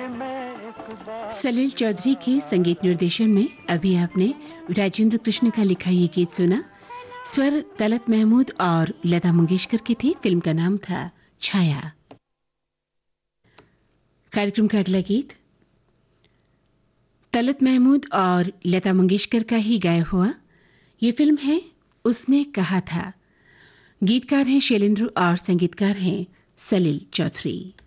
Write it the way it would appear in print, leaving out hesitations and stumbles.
सलील चौधरी के संगीत निर्देशन में अभी आपने राजेंद्र कृष्ण का लिखा ये गीत सुना। स्वर तलत महमूद और लता मंगेशकर की थी। फिल्म का नाम था छाया। कार्यक्रम का अगला गीत तलत महमूद और लता मंगेशकर का ही गाया हुआ। ये फिल्म है उसने कहा था। गीतकार हैं शैलेंद्र और संगीतकार हैं सलील चौधरी।